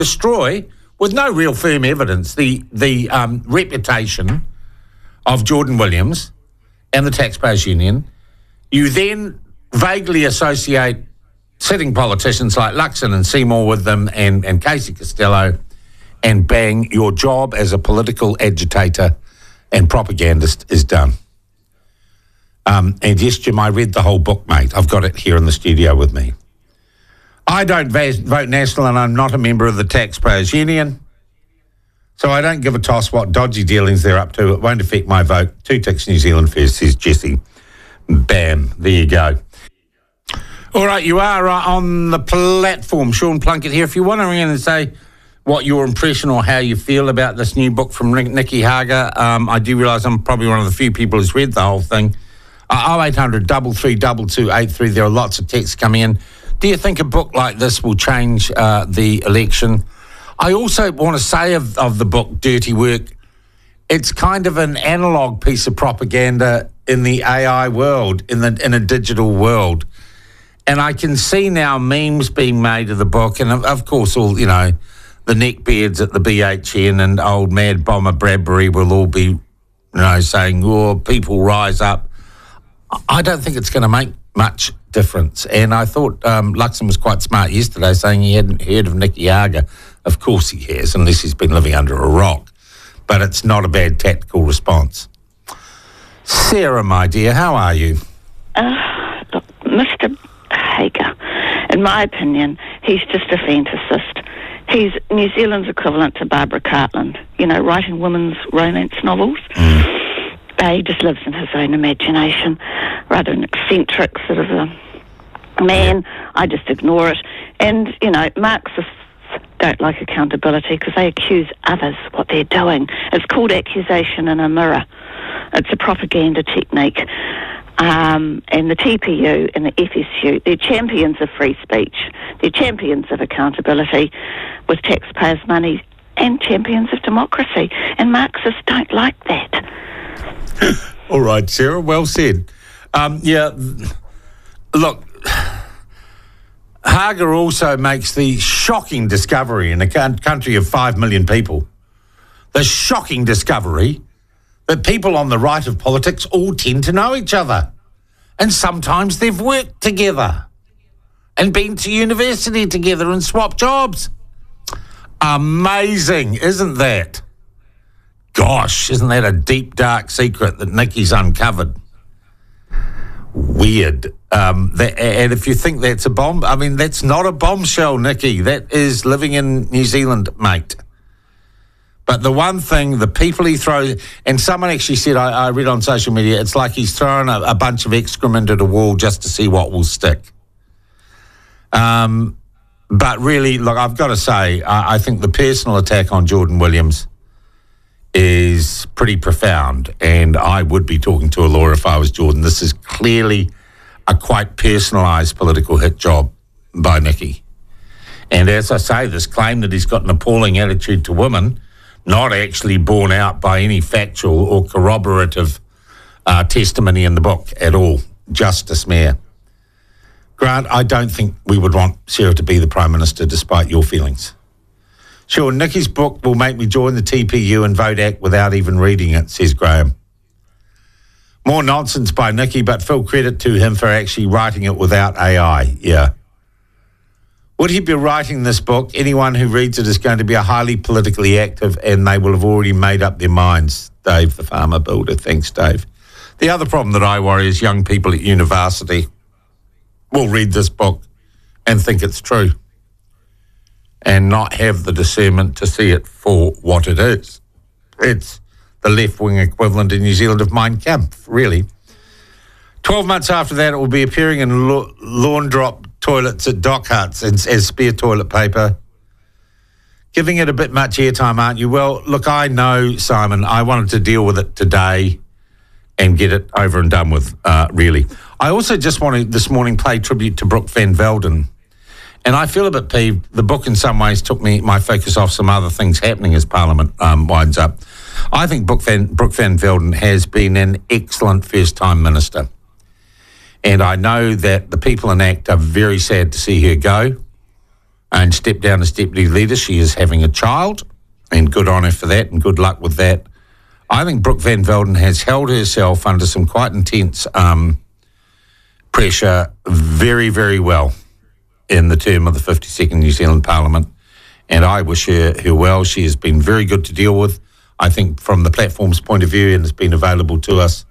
destroy, with no real firm evidence, the reputation of Jordan Williams and the Taxpayers Union. You then vaguely associate sitting politicians like Luxon and Seymour with them and Casey Costello, and bang, your job as a political agitator and propagandist is done. And yes, Jim, I read the whole book, mate. I've got it here in the studio with me. I don't vote National, and I'm not a member of the Taxpayers Union, so I don't give a toss what dodgy dealings they're up to. It won't affect my vote. 2 ticks New Zealand first, says Jesse. Bam, there you go. All right, you are on the platform. Sean Plunkett here. If you want to ring in and say what your impression or how you feel about this new book from Nikki Hager, I do realise I'm probably one of the few people who's read the whole thing. 0800 332 283. There are lots of texts coming in. Do you think a book like this will change the election? I also want to say of the book, Dirty Work, it's kind of an analogue piece of propaganda in the AI world, in a digital world. And I can see now memes being made of the book, and of course all, the neckbeards at the BHN and old Mad Bomber Bradbury will all be, saying, oh, people rise up. I don't think it's going to make much difference. And I thought Luxon was quite smart yesterday, saying he hadn't heard of Nikki Hager. Of course he has, unless he's been living under a rock. But it's not a bad tactical response. Sarah, my dear, how are you? Look, Mr. Hager, in my opinion, he's just a fantasist. He's New Zealand's equivalent to Barbara Cartland, writing women's romance novels. He just lives in his own imagination, rather an eccentric sort of a man. I just ignore it. And, Marxists don't like accountability because they accuse others what they're doing. It's called accusation in a mirror. It's a propaganda technique. And the TPU and the FSU, they're champions of free speech. They're champions of accountability with taxpayers' money and champions of democracy. And Marxists don't like that. All right, Sarah, well said. Look, Hager also makes the shocking discovery in a country of 5 million people, the shocking discovery that people on the right of politics all tend to know each other. And sometimes they've worked together and been to university together and swapped jobs. Amazing, isn't that? Gosh, isn't that a deep, dark secret that Nikki's uncovered? Weird. And if you think that's a bomb, that's not a bombshell, Nikki. That is living in New Zealand, mate. But the one thing, the people he throws, and someone actually said, I read on social media, it's like he's throwing a bunch of excrement at a wall just to see what will stick. But really, look, I've got to say, I think the personal attack on Jordan Williams is pretty profound, and I would be talking to a lawyer if I was Jordan. This is clearly a quite personalised political hit job by Nikki. And as I say, this claim that he's got an appalling attitude to women, not actually borne out by any factual or corroborative testimony in the book at all, just a smear. Grant, I don't think we would want Sarah to be the Prime Minister despite your feelings. Sure, Nikki's book will make me join the TPU and vote ACT without even reading it, says Graham. More nonsense by Nikki, but full credit to him for actually writing it without AI, yeah. Would he be writing this book? Anyone who reads it is going to be a highly politically active, and they will have already made up their minds. Dave, the farmer builder. Thanks, Dave. The other problem that I worry is young people at university will read this book and think it's true and not have the discernment to see it for what it is. It's the left-wing equivalent in New Zealand of Mein Kampf, really. 12 months after that, it will be appearing in lawn drop toilets at dock huts as spare toilet paper. Giving it a bit much airtime, aren't you? Well, look, I know, Simon, I wanted to deal with it today and get it over and done with, really. I also just want to, this morning, pay tribute to Brooke Van Velden. And I feel a bit peeved. The book, in some ways, took my focus off some other things happening as Parliament winds up. I think Brooke Van Velden has been an excellent first-time minister. And I know that the people in ACT are very sad to see her go. and stepped down as deputy leader. She is having a child, and good on her for that, and good luck with that. I think Brooke Van Velden has held herself under some quite intense pressure very, very well in the term of the 52nd New Zealand Parliament, and I wish her well. She has been very good to deal with, I think, from the platform's point of view, and has been available to us.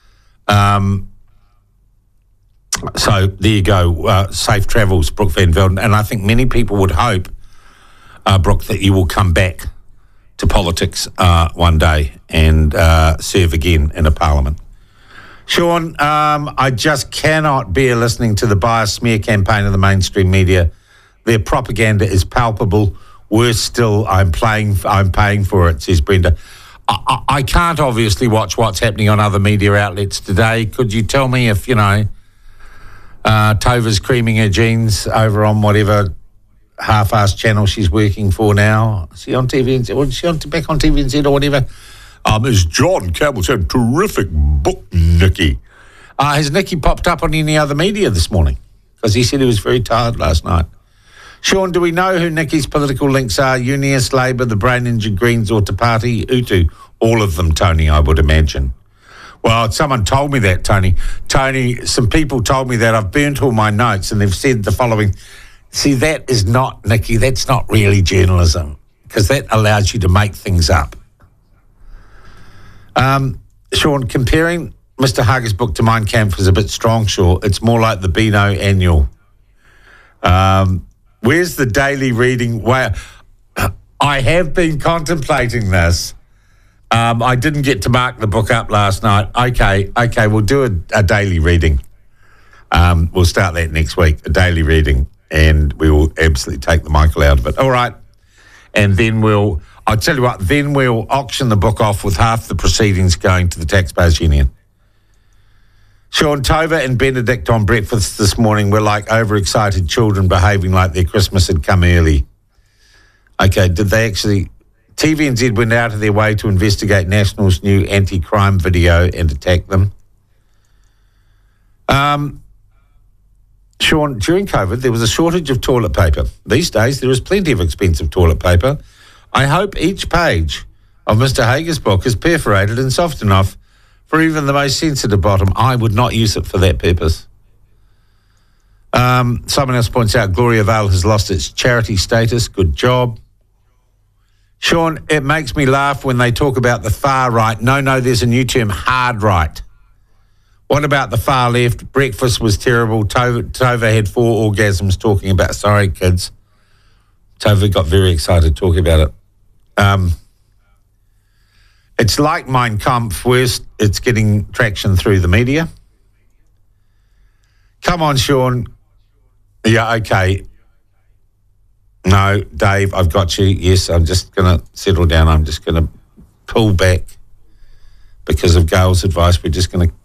So there you go. Safe travels, Brooke Van Velden. And I think many people would hope, Brooke, that you will come back to politics one day and serve again in a parliament. Sean, I just cannot bear listening to the bias smear campaign of the mainstream media. Their propaganda is palpable. Worse still, I'm paying for it, says Brenda. I can't obviously watch what's happening on other media outlets today. Could you tell me if, Tova's creaming her jeans over on whatever half-assed channel she's working for now? Is she on TVNZ? Or is she back on TVNZ or whatever? As John Campbell said, terrific book, Nikki. Has Nikki popped up on any other media this morning? Because he said he was very tired last night. Sean, do we know who Nikki's political links are? Unius, Labour, the Brain Injured Greens or Te Pāti Utu? All of them, Tony, I would imagine. Well, someone told me that, Tony. Tony, some people told me that. I've burnt all my notes and they've said the following. See, that is not, Nikki, that's not really journalism, because that allows you to make things up. Sean, comparing Mr. Hager's book to Mein Kampf is a bit strong, sure. It's more like the Beano Annual. Where's the daily reading? Well, I have been contemplating this. I didn't get to mark the book up last night. Okay, we'll do a daily reading. We'll start that next week, a daily reading, and we will absolutely take the Michael out of it. All right. And then I'll tell you what, then we'll auction the book off with half the proceedings going to the Taxpayers Union. Sean, Tova and Benedict on breakfast this morning were like overexcited children behaving like their Christmas had come early. Okay, did they actually... TVNZ went out of their way to investigate National's new anti-crime video and attack them. Sean, during COVID, there was a shortage of toilet paper. These days, there is plenty of expensive toilet paper. I hope each page of Mr. Hager's book is perforated and soft enough for even the most sensitive bottom. I would not use it for that purpose. Someone else points out Gloria Vale has lost its charity status. Good job. Sean, it makes me laugh when they talk about the far right. No, there's a new term, hard right. What about the far left? Breakfast was terrible. Tova had 4 orgasms talking about... Sorry, kids. Tova got very excited talking about it. It's like Mein Kampf. Worst, it's getting traction through the media. Come on, Sean. Yeah, okay. No, Dave, I've got you. Yes, I'm just going to settle down. I'm just going to pull back because of Gail's advice. We're just going to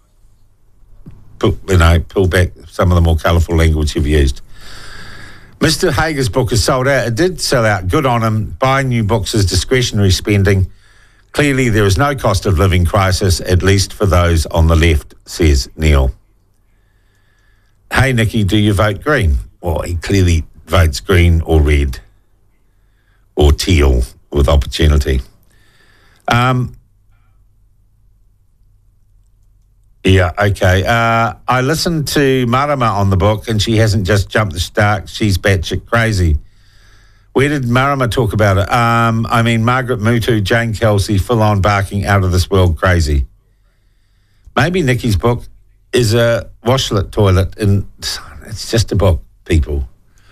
pull back some of the more colourful language you've used. Mr. Hager's book is sold out. It did sell out. Good on him. Buying new books is discretionary spending. Clearly, there is no cost of living crisis, at least for those on the left, says Neil. Hey, Nikki, do you vote Green? Well, he clearly votes green or red or teal with opportunity. Yeah, okay. I listened to Marama on the book and she hasn't just jumped the shark. She's batshit crazy. Where did Marama talk about it? Margaret Mutu, Jane Kelsey, full-on barking, out of this world crazy. Maybe Nikki's book is a washlet toilet and it's just a book, people.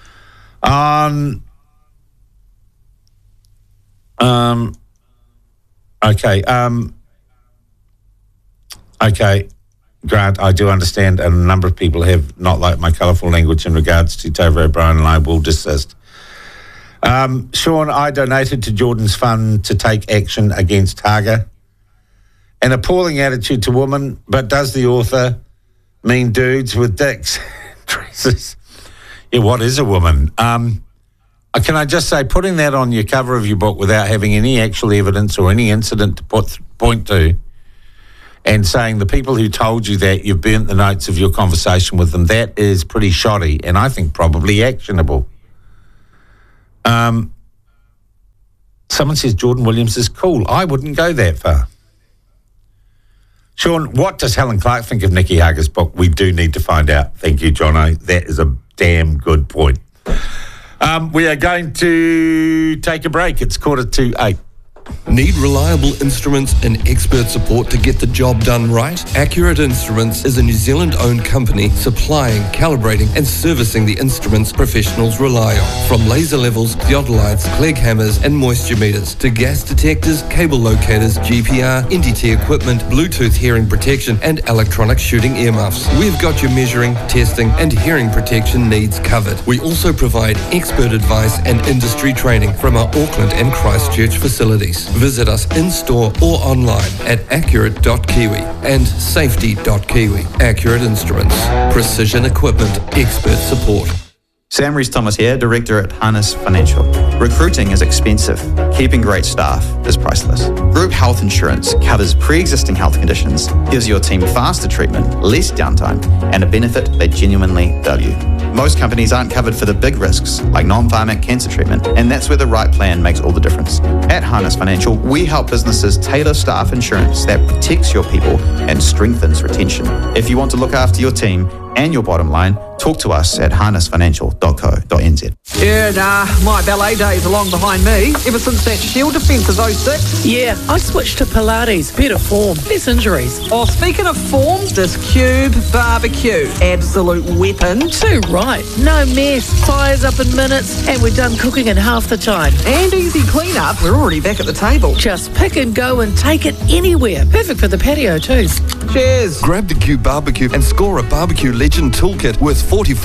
Okay, Grant, I do understand, and a number of people have not liked my colourful language in regards to Tova O'Brien, and I will desist. Sean, I donated to Jordan's fund to take action against Hager. An appalling attitude to women, but does the author mean dudes with dicks? Jesus. Yeah, what is a woman? Can I just say, putting that on your cover of your book without having any actual evidence or any incident to point to, and saying the people who told you that, you've burnt the notes of your conversation with them, that is pretty shoddy and I think probably actionable. Someone says Jordan Williams is cool. I wouldn't go that far. Sean, what does Helen Clark think of Nicky Hager's book? We do need to find out. Thank you, Jono. That is a damn good point. We are going to take a break. It's 7:45. Need reliable instruments and expert support to get the job done right? Accurate Instruments is a New Zealand-owned company supplying, calibrating and servicing the instruments professionals rely on. From laser levels, theodolites, Clegg hammers and moisture meters to gas detectors, cable locators, GPR, NDT equipment, Bluetooth hearing protection and electronic shooting earmuffs. We've got your measuring, testing and hearing protection needs covered. We also provide expert advice and industry training from our Auckland and Christchurch facilities. Visit us in-store or online at accurate.kiwi and safety.kiwi. Accurate Instruments. Precision equipment. Expert support. Sam Rees-Thomas here, Director at Harness Financial. Recruiting is expensive. Keeping great staff is priceless. Group health insurance covers pre-existing health conditions, gives your team faster treatment, less downtime, and a benefit they genuinely value. Most companies aren't covered for the big risks, like non-pharmac cancer treatment, and that's where the right plan makes all the difference. At Harness Financial, we help businesses tailor staff insurance that protects your people and strengthens retention. If you want to look after your team and your bottom line, talk to us at harnessfinancial.co.nz. Yeah, nah, my ballet days are long behind me. Ever since that Shield defence of 06. Yeah, I switched to Pilates. Better form, less injuries. Oh, speaking of form, this Cube barbecue. Absolute weapon. Too right. No mess. Fires up in minutes, and we're done cooking in half the time. And easy clean-up. We're already back at the table. Just pick and go and take it anywhere. Perfect for the patio too. Cheers. Grab the Cube Barbecue and score a Barbecue Legend Toolkit worth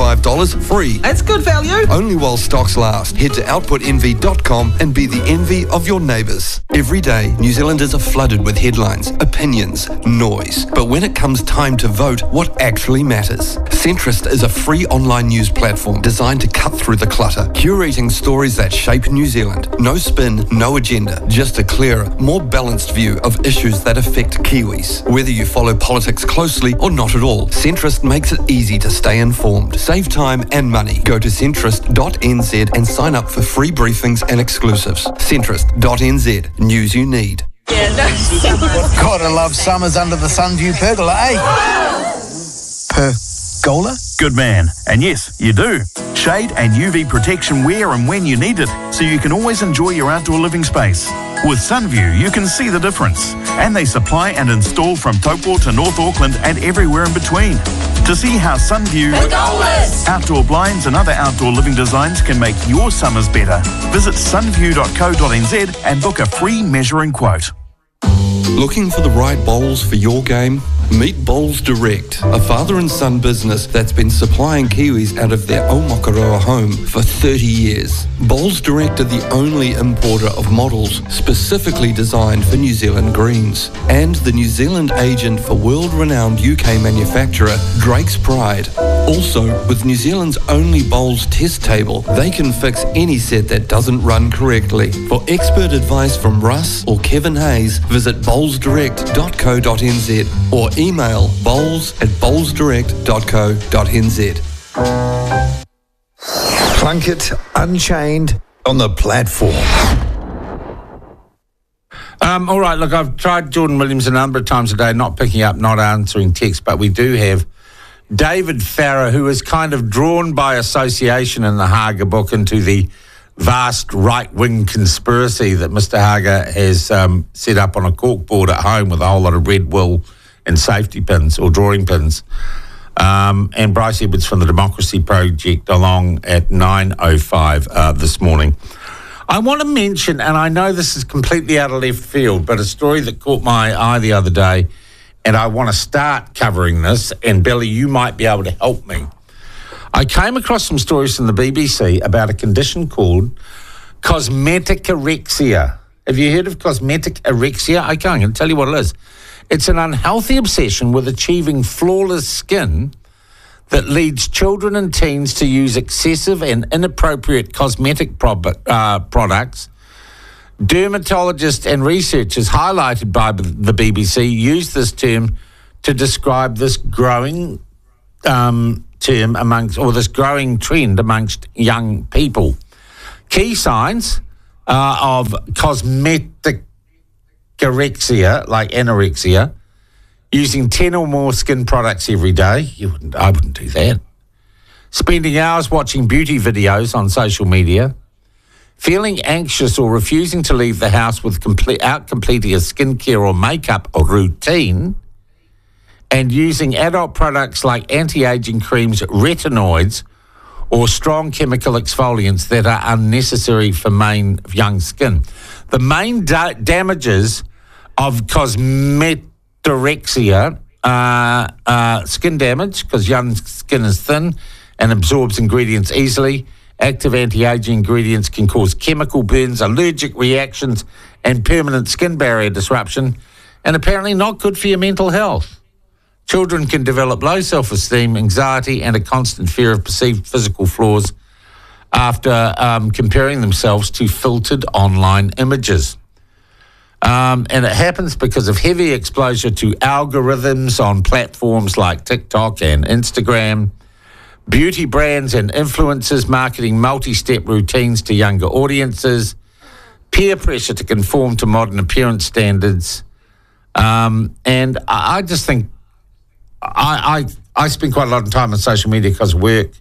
$45 free. That's good value. Only while stocks last. Head to outputenvy.com and be the envy of your neighbours. Every day, New Zealanders are flooded with headlines, opinions, noise. But when it comes time to vote, what actually matters? Centrist is a free online news platform designed to cut through the clutter, curating stories that shape New Zealand. No spin, no agenda, just a clearer, more balanced view of issues that affect Kiwis. Whether you follow politics closely or not at all, Centrist makes it easy to stay informed, save time and money. Go to centrist.nz and sign up for free briefings and exclusives. Centrist.nz. News you need. Gotta love summers under the Sunview pergola, eh? Pergola? Good man. And yes, you do. Shade and UV protection where and when you need it, so you can always enjoy your outdoor living space. With Sunview, you can see the difference. And they supply and install from Taupo to North Auckland and everywhere in between. To see how Sunview, outdoor blinds and other outdoor living designs can make your summers better, visit sunview.co.nz and book a free measuring quote. Looking for the right bowls for your game? Meet Bowls Direct, a father and son business that's been supplying Kiwis out of their Aomakaroa home for 30 years. Bowls Direct are the only importer of models specifically designed for New Zealand greens, and the New Zealand agent for world-renowned UK manufacturer Drake's Pride. Also, with New Zealand's only bowls test table, they can fix any set that doesn't run correctly. For expert advice from Russ or Kevin Hayes, visit bowlsdirect.co.nz or email bowls@bowlsdirect.co.nz. Plunkett Unchained on the platform. All right, look, I've tried Jordan Williams a number of times today, not picking up, not answering texts, but we do have David Farrer, who is kind of drawn by association in the Hager book into the vast right-wing conspiracy that Mr. Hager has set up on a corkboard at home with a whole lot of red wool and safety pins or drawing pins. And Bryce Edwards from the Democracy Project along at 9:05 this morning. I want to mention, and I know this is completely out of left field, but a story that caught my eye the other day, and I want to start covering this, and Billy, you might be able to help me. I came across some stories from the BBC about a condition called cosmeticorexia. Have you heard of cosmeticorexia? I can't tell you what it is. It's an unhealthy obsession with achieving flawless skin that leads children and teens to use excessive and inappropriate cosmetic products. Dermatologists and researchers highlighted by the BBC use this term to describe this growing this growing trend amongst young people. Key signs of cosmetic anorexia, like anorexia, using 10 or more skin products every day. I wouldn't do that. Spending hours watching beauty videos on social media. Feeling anxious or refusing to leave the house without completing a skincare or makeup routine. And using adult products like anti-aging creams, retinoids, or strong chemical exfoliants that are unnecessary for young skin. The main damages of cosmetorexia are skin damage, because young skin is thin and absorbs ingredients easily. Active anti-aging ingredients can cause chemical burns, allergic reactions, and permanent skin barrier disruption, and apparently not good for your mental health. Children can develop low self-esteem, anxiety, and a constant fear of perceived physical flaws after comparing themselves to filtered online images. And it happens because of heavy exposure to algorithms on platforms like TikTok and Instagram, beauty brands and influencers marketing multi-step routines to younger audiences, peer pressure to conform to modern appearance standards. And I just think I spend quite a lot of time on social media because of work.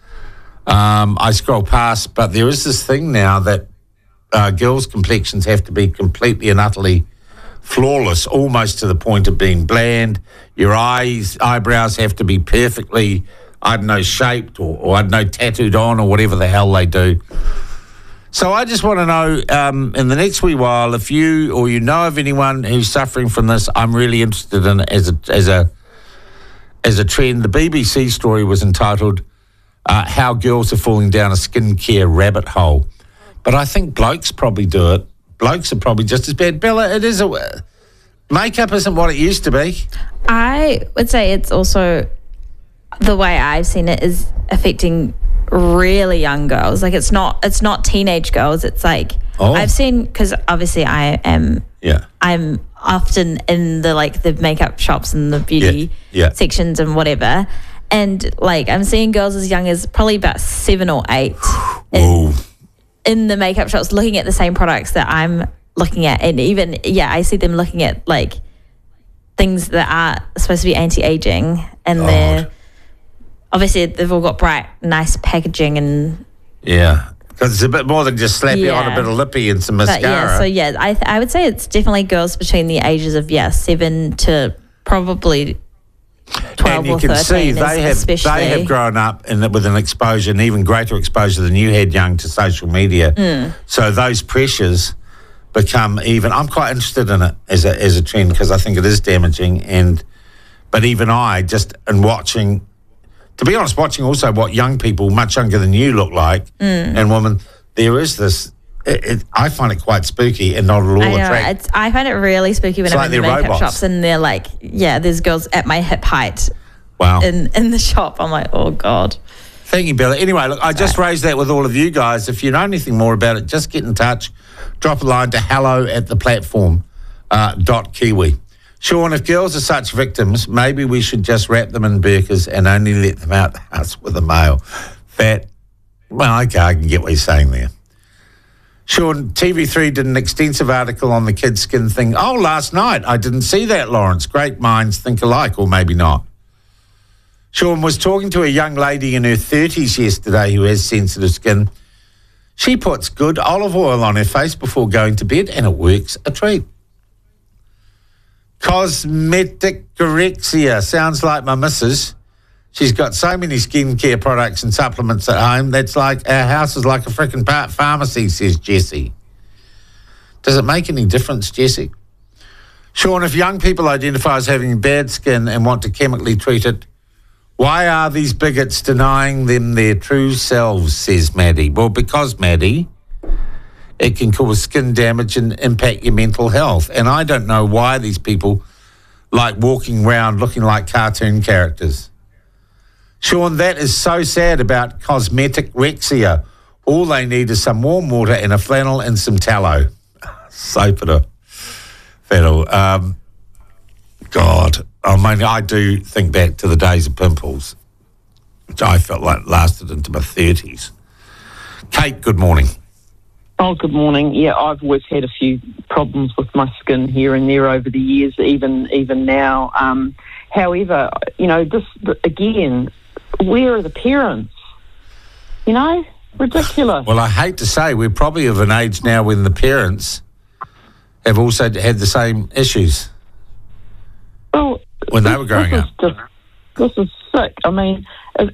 I scroll past, but there is this thing now that girls' complexions have to be completely and utterly flawless, almost to the point of being bland. Your eyebrows have to be perfectly, shaped or tattooed on or whatever the hell they do. So I just want to know, in the next wee while, if you or you know of anyone who's suffering from this, I'm really interested in it as a trend. The BBC story was entitled "How Girls Are Falling Down a Skincare Rabbit Hole," but I think blokes probably do it. Blokes are probably just as bad. Bella, makeup isn't what it used to be. I would say it's also, the way I've seen it is affecting really young girls. Like it's not teenage girls. It's like I've seen, because obviously I'm often in the makeup shops and the beauty sections and whatever, and like I'm seeing girls as young as probably about 7 or 8 in the makeup shops looking at the same products that I'm looking at, and even I see them looking at like things that are supposed to be anti-aging, and they're obviously they've all got bright, nice packaging, and because it's a bit more than just slap you on a bit of lippy and some mascara. I would say it's definitely girls between the ages of 7 to probably 12 and you or can 13. See they have grown up with an exposure, and even greater exposure than you had, young, to social media. So those pressures become even. I'm quite interested in it as a trend, because I think it is damaging. But even I just watching. To be honest, watching also what young people, much younger than you, look like, and women, there is this. I find it quite spooky and not at all attractive. I find it really spooky when I'm in the makeup shops and they're like, there's girls at my hip height. Wow. In the shop, I'm like, oh God. Thank you, Bella. Anyway, look, I just raised that with all of you guys. If you know anything more about it, just get in touch. Drop a line to hello@theplatform.kiwi. Sean, if girls are such victims, maybe we should just wrap them in burqas and only let them out the house with a male. Okay, I can get what you're saying there. Sean, TV3 did an extensive article on the kids' skin thing. Oh, last night. I didn't see that, Lawrence. Great minds think alike, or maybe not. Sean was talking to a young lady in her 30s yesterday who has sensitive skin. She puts good olive oil on her face before going to bed, and it works a treat. Cosmetorexia sounds like my missus. She's got so many skincare products and supplements at home. That's like our house is like a freaking pharmacy, says Jessie. Does it make any difference, Jessie? Sean, if young people identify as having bad skin and want to chemically treat it, why are these bigots denying them their true selves, says Maddie? Well, because, Maddie, it can cause skin damage and impact your mental health. And I don't know why these people like walking around looking like cartoon characters. Sean, that is so sad about cosmetorexia. All they need is some warm water and a flannel and some tallow. Soap and a flannel. God, I mean, I do think back to the days of pimples, which I felt like lasted into my 30s. Kate, good morning. Oh, good morning. Yeah, I've always had a few problems with my skin here and there over the years, even now. However, again, where are the parents? Ridiculous. Well, I hate to say, we're probably of an age now when the parents have also had the same issues. Well, when they were growing up. This is sick. I mean, if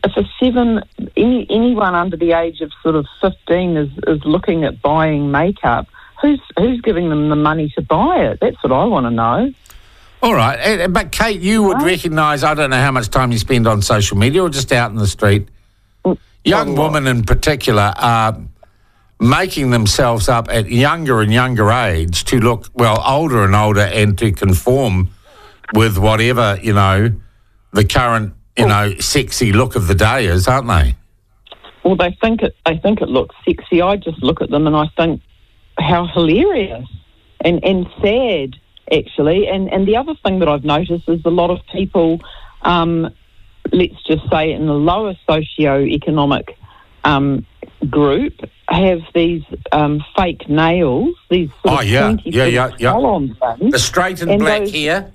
anyone under the age of sort of 15 is looking at buying makeup, who's giving them the money to buy it? That's what I want to know. All right. But, Kate, you would recognise, I don't know how much time you spend on social media or just out in the street. Young women in particular are making themselves up at younger and younger age to look, older and older and to conform with whatever, the current, sexy look of the day is, aren't they? Well, they think it looks sexy. I just look at them and I think how hilarious and sad, actually. And the other thing that I've noticed is a lot of people, let's just say in the lower socio-economic group, have these fake nails, these sort of pointy salon things. The straight and black hair?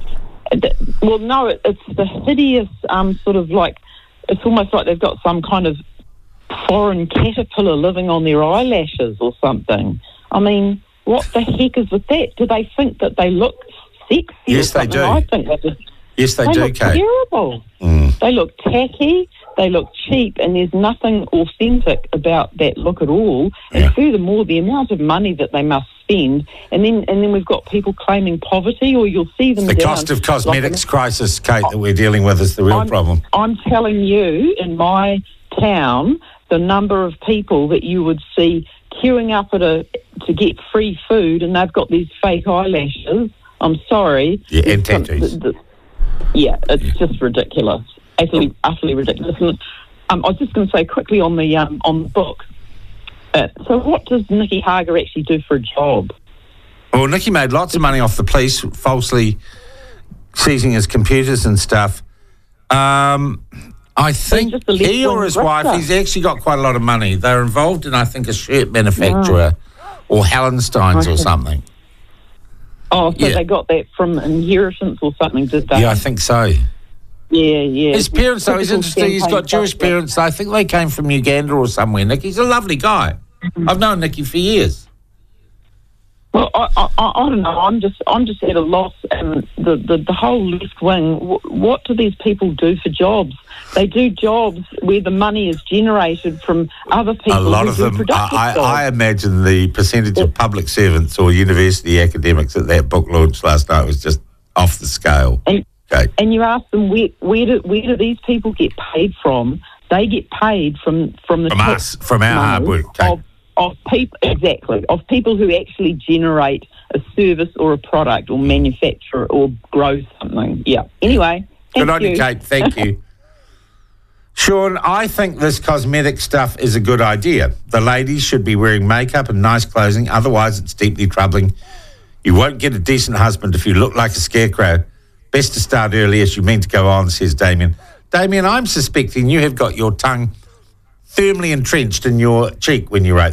Well, no, it's the hideous sort of like, it's almost like they've got some kind of foreign caterpillar living on their eyelashes or something. I mean, what the heck is with that? Do they think that they look sexy? Yes, they do. I think they do, look Kate. terrible. They look tacky, they look cheap, and there's nothing authentic about that look at all. Yeah. And furthermore, the amount of money that they must spend, and then we've got people claiming poverty, or you'll see them the cost of cosmetics crisis, Kate, that we're dealing with is the real problem. I'm telling you, in my town, the number of people that you would see queuing up to get free food, and they've got these fake eyelashes. I'm sorry. Yeah, and tattoos. It's just ridiculous. Utterly ridiculous. And, I was just going to say quickly on the book. So what does Nicky Hager actually do for a job? Well, Nicky made lots of money off the police, falsely seizing his computers and stuff. I think he or his wife, he's actually got quite a lot of money. They're involved in, I think, a shirt manufacturer or Hallensteins or something. Oh, so they got that from inheritance or something, did they? Yeah, I think so. Yeah. His parents, though, he's interesting. He's got Jewish parents. I think they came from Uganda or somewhere. Nicky's a lovely guy. I've known Nicky for years. Well, I don't know. I'm just at a loss. The whole left wing. What do these people do for jobs? They do jobs where the money is generated from other people. A lot of them. I imagine the percentage of public servants or university academics at that book launch last night was just off the scale. And you ask them where do these people get paid from? They get paid from our hard work. Of people who actually generate a service or a product or manufacture or grow something. Yeah. Anyway, good on you, Kate. Thank you. Sean, I think this cosmetic stuff is a good idea. The ladies should be wearing makeup and nice clothing, otherwise it's deeply troubling. You won't get a decent husband if you look like a scarecrow. Best to start early as you mean to go on, says Damien. Damien, I'm suspecting you have got your tongue firmly entrenched in your cheek when you wrote